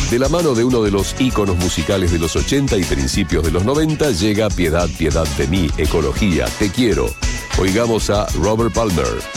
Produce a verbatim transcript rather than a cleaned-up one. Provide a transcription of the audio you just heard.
De la mano de uno de los íconos musicales de los ochenta y principios de los noventa, llega Piedad, piedad de mí, ecología, te quiero. Oigamos a Robert Palmer.